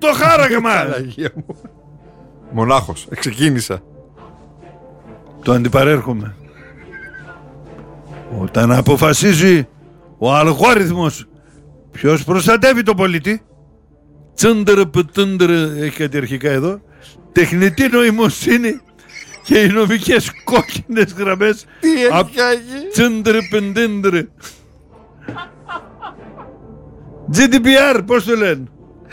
το χάραγμα. Παναγία μου. Μονάχος, ξεκίνησα. Το αντιπαρέρχομαι. Όταν αποφασίζει ο αλγόριθμος ποιος προστατεύει τον πολίτη, έχει κάτι αρχικά εδώ, τεχνητή νοημοσύνη και οι νομικές κόκκινες γραμμές. Τι έχει κάνει? Τσέντρε πεντέντρε. GDPR, πώς το λένε?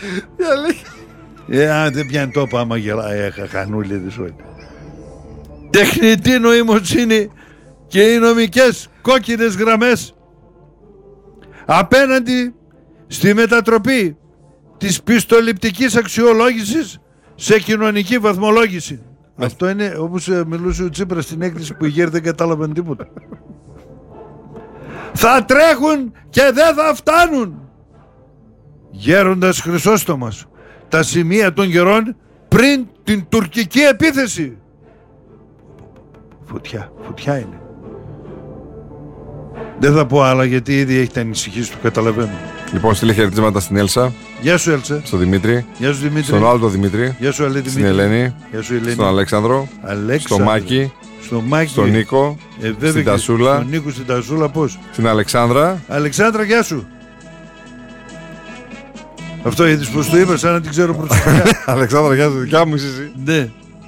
Αν δεν πιάνει τόπο άμα γελάει χανούλη της όλη. Τεχνητή νοημοσύνη και οι νομικές κόκκινες γραμμές απέναντι στη μετατροπή της πιστοληπτικής αξιολόγησης σε κοινωνική βαθμολόγηση. Αυτό είναι όπως μιλούσε ο Τσίπρας στην έκκληση που οι γέροι δεν κατάλαβαν τίποτα. Θα τρέχουν και δεν θα φτάνουν. Γέροντας Χρυσόστομας, τα σημεία των γερών πριν την τουρκική επίθεση. Φωτιά είναι. Δεν θα πω άλλα γιατί ήδη έχει τα ανησυχίες του, καταλαβαίνω. Λοιπόν, στείλε χαιρετίσματα στην Έλσα. Γεια σου Έλσα. Στον Δημήτρη. Γεια σου Δημήτρη. Στον άλλο Δημήτρη. Γεια σου Δημήτρη. Στην Ελένη. Γεια σου Ελένη. Στον Αλέξανδρο. Στον Μάκη. Στον Νίκο. Στην Τασούλα. Στον Νίκο, στην Τασούλα πώς? Στην Αλεξάνδρα. Αλεξάνδρα, γεια σου. Αυτό είδες πως το είπα, σαν να την ξέρω προσωπικά. Αλεξάνδρα, γεια σου, δικιά μου είσαι εσύ. Ναι.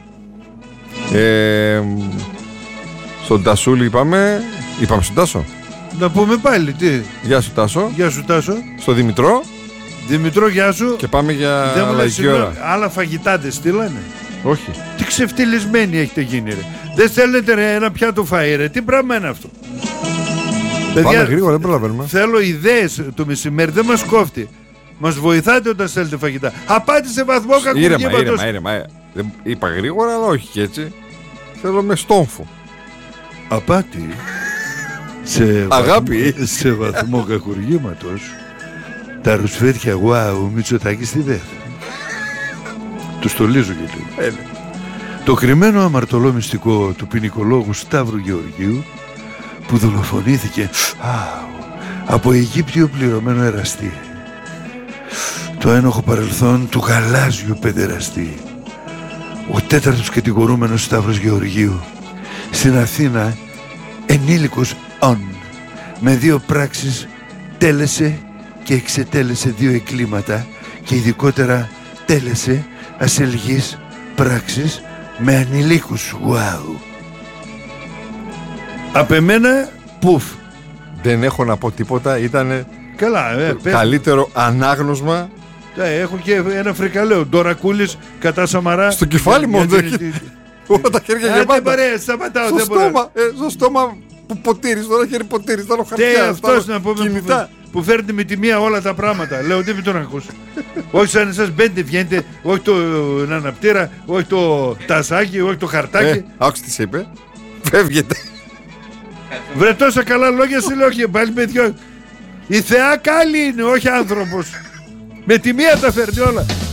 Στον Τασούλη είπαμε στον Τάσο. Να πούμε πάλι, τι? Γεια σου Τάσο. Γεια σου Τάσο. Στο Δημητρό. Δημητρό, γεια σου. Και πάμε για λαϊκή ώρα. Άλλα φαγητά δεν στείλανε? Όχι. Τι ξεφτυλισμένοι έχετε γίνει ρε. Δεν στέλνετε ρε ένα πιάτο φαΐ ρε. Τι πράγμα είναι αυτό? Πάμε γρήγορα, δεν προλαβαίνουμε. Θέλω ιδέες το μεσημέρι, δεν μας κόφτει. Μας βοηθάτε όταν στέλνετε φαγητά. Απάτη σε βαθμό κακουργήματος. Ήρεμα. Είπα γρήγορα, αλλά όχι και έτσι. Θέλω με στόμφο. Απάτη σε βαθμό κακουργήματος. Τα ρουσφέτια ο Μητσοτάκης στη δεύτερη. Του στολίζω και λίγο. Το κρυμμένο αμαρτωλό μυστικό του ποινικολόγου Σταύρου Γεωργίου που δολοφονήθηκε από Αιγύπτιο πληρωμένο εραστή. Το ένοχο παρελθόν του γαλάζιου παιδεραστή. Ο τέταρτος κατηγορούμενος Σταύρος Γεωργίου στην Αθήνα ενήλικος με 2 πράξεις τέλεσε και εξετέλεσε 2 εγκλήματα και ειδικότερα τέλεσε ασελγείς πράξεις με ανηλίκους. Wow. Απ' εμένα πουφ. Δεν έχω να πω τίποτα. Ήτανε καλά, καλύτερο ανάγνωσμα. Έχω και ένα φρικαλαίο. Ντορακούλης κατά Σαμαρά. Στο κεφάλι μου δεν έχει. Όλα τα χέρια γεμάτα. Στο στόμα που ποτήρις. Τώρα χέρι ποτήρις. Τώρα χαρτιά. Αυτός να πούμε που φέρνει με τη μία όλα τα πράγματα. Λέω τι μην τον ακούς. Όχι σαν εσάς μπαίνετε βγαίνετε. Όχι το αναπτήρα. Όχι το τασάκι. Όχι το χαρτάκι. Άκουσε τι σε είπε. Φεύγετε. Βρε τόσα καλά λόγια σου λέω και πάλι με δυο. Η θεά καλή είναι, όχι άνθρωπος. Με τη μία τα φέρνει όλα.